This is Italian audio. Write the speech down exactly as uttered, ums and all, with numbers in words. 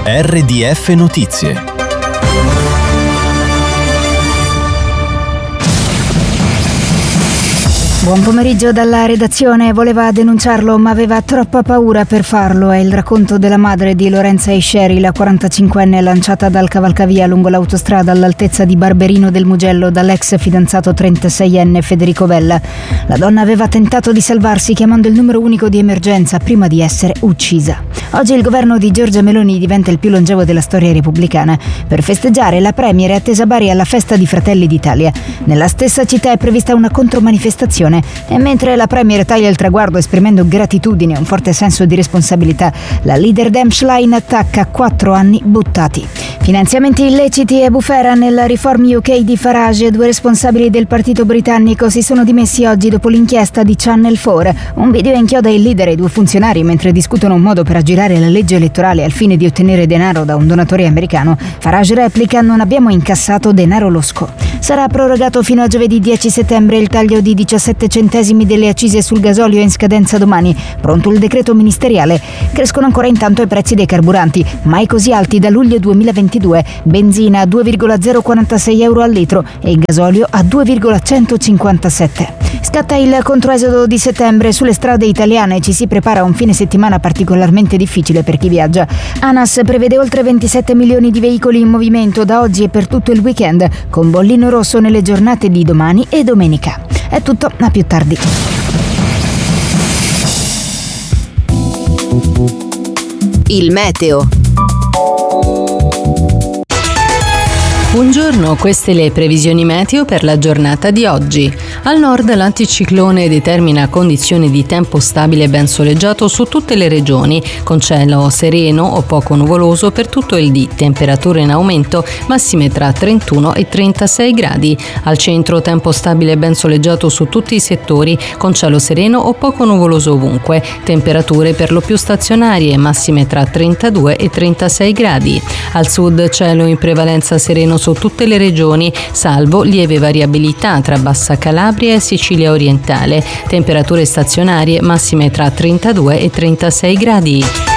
R D F Notizie. Buon pomeriggio dalla redazione. Voleva denunciarlo ma aveva troppa paura per farlo. È il racconto della madre di Lorenza Esceri, la quarantacinquenne lanciata dal cavalcavia lungo l'autostrada all'altezza di Barberino del Mugello dall'ex fidanzato trentaseienne Federico Vella. La donna aveva tentato di salvarsi chiamando il numero unico di emergenza prima di essere uccisa. Oggi il governo di Giorgia Meloni diventa il più longevo della storia repubblicana. Per festeggiare, la premier è attesa a Bari alla festa di Fratelli d'Italia. Nella stessa città è prevista una contromanifestazione. E mentre la premier taglia il traguardo esprimendo gratitudine e un forte senso di responsabilità, la leader Dem Schlein attacca quattro anni buttati. Finanziamenti illeciti e bufera nella Reform U K di Farage. Due responsabili del partito britannico si sono dimessi oggi dopo l'inchiesta di Channel quattro. Un video inchioda il leader e i due funzionari mentre discutono un modo per aggirare la legge elettorale al fine di ottenere denaro da un donatore americano. Farage replica: non abbiamo incassato denaro losco. Sarà prorogato fino a giovedì dieci settembre il taglio di diciassette centesimi delle accise sul gasolio in scadenza domani. Pronto il decreto ministeriale. Crescono ancora intanto i prezzi dei carburanti, mai così alti da luglio duemilaventidue. Benzina a due virgola zero quarantasei euro al litro e il gasolio a due virgola centocinquantasette. Scatta il controesodo di settembre. Sulle strade italiane ci si prepara a un fine settimana particolarmente difficile per chi viaggia. ANAS prevede oltre ventisette milioni di veicoli in movimento da oggi e per tutto il weekend, con bollino rosso nelle giornate di domani e domenica. È tutto, a più tardi. Il meteo. Buongiorno, queste le previsioni meteo per la giornata di oggi. Al nord l'anticiclone determina condizioni di tempo stabile ben soleggiato su tutte le regioni, con cielo sereno o poco nuvoloso per tutto il dì, temperature in aumento, massime tra trentuno e trentasei gradi. Al centro tempo stabile ben soleggiato su tutti i settori, con cielo sereno o poco nuvoloso ovunque, temperature per lo più stazionarie, massime tra trentadue e trentasei gradi. Al sud cielo in prevalenza sereno su tutte le regioni, salvo lieve variabilità tra Bassa Calabria e Sicilia orientale, temperature stazionarie massime tra trentadue e trentasei gradi.